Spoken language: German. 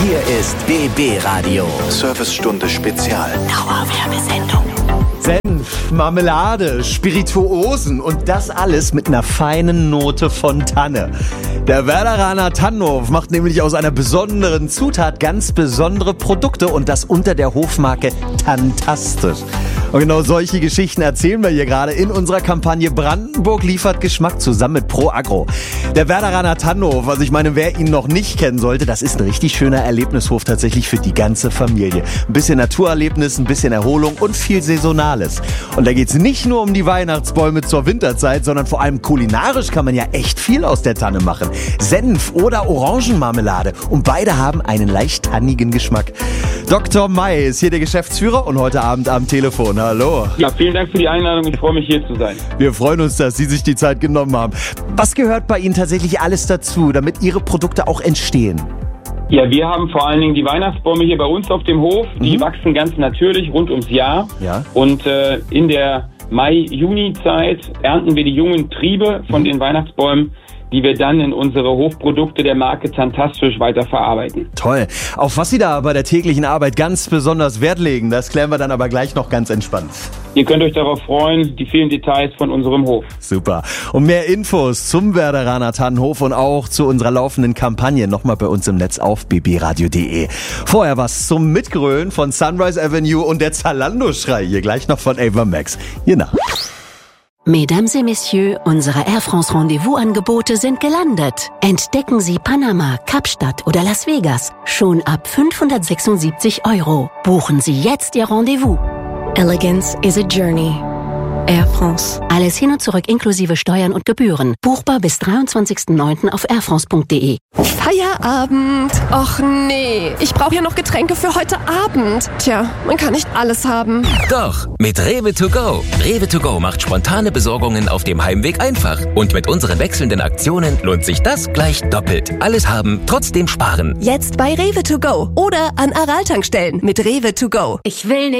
Hier ist BB Radio. Servicestunde Spezial. Dauerwerbesendung. Senf, Marmelade, Spirituosen und das alles mit einer feinen Note von Tanne. Der Werderaner Tannenhof macht nämlich aus einer besonderen Zutat ganz besondere Produkte und das unter der Hofmarke Tantastisch. Und genau solche Geschichten erzählen wir hier gerade in unserer Kampagne Brandenburg liefert Geschmack zusammen mit Pro Agro. Der Werderaner Tannenhof, also ich meine, wer ihn noch nicht kennen sollte, das ist ein richtig schöner Erlebnishof tatsächlich für die ganze Familie. Ein bisschen Naturerlebnis, ein bisschen Erholung und viel Saisonales. Und da geht's nicht nur um die Weihnachtsbäume zur Winterzeit, sondern vor allem kulinarisch kann man ja echt viel aus der Tanne machen. Senf oder Orangenmarmelade und beide haben einen leicht tannigen Geschmack. Dr. May ist hier der Geschäftsführer und heute Abend am Telefon. Hallo. Ja, vielen Dank für die Einladung. Ich freue mich, hier zu sein. Wir freuen uns, dass Sie sich die Zeit genommen haben. Was gehört bei Ihnen tatsächlich alles dazu, damit Ihre Produkte auch entstehen? Ja, wir haben vor allen Dingen die Weihnachtsbäume hier bei uns auf dem Hof. Die wachsen ganz natürlich rund ums Jahr. Ja. Und in der Mai-Juni-Zeit ernten wir die jungen Triebe von den Weihnachtsbäumen, die wir dann in unsere Hofprodukte der Marke Tantastisch weiterverarbeiten. Toll. Auf was Sie da bei der täglichen Arbeit ganz besonders Wert legen, das klären wir dann aber gleich noch ganz entspannt. Ihr könnt euch darauf freuen, die vielen Details von unserem Hof. Super. Und mehr Infos zum Werderaner Tannenhof und auch zu unserer laufenden Kampagne nochmal bei uns im Netz auf bbradio.de. Vorher was zum Mitgrölen von Sunrise Avenue und der Zalando-Schrei. Hier gleich noch von Ava Max. Hier nach. Mesdames et Messieurs, unsere Air France Rendezvous-Angebote sind gelandet. Entdecken Sie Panama, Kapstadt oder Las Vegas schon ab 576 €. Buchen Sie jetzt Ihr Rendezvous. Elegance is a journey. Air France. Alles hin und zurück inklusive Steuern und Gebühren. Buchbar bis 23.09. auf airfrance.de. Feierabend. Och nee, ich brauche ja noch Getränke für heute Abend. Tja, man kann nicht alles haben. Doch, mit Rewe to go. Rewe to go macht spontane Besorgungen auf dem Heimweg einfach. Und mit unseren wechselnden Aktionen lohnt sich das gleich doppelt. Alles haben, trotzdem sparen. Jetzt bei Rewe to go oder an Aral-Tankstellen mit Rewe to go. Ich will nicht